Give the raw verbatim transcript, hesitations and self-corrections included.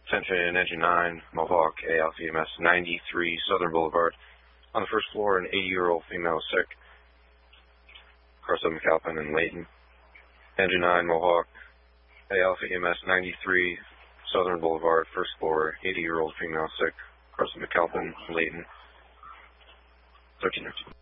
Attention, Engine nine, Mohawk, A Alpha E M S ninety-three, Southern Boulevard. On the first floor, an eighty-year-old female is sick. Across of McAlpin and Layton. Engine nine, Mohawk, A Alpha E M S ninety-three, Southern Boulevard, first floor, eighty-year-old female sick. Across of McAlpin, Layton. thirteen nineteen.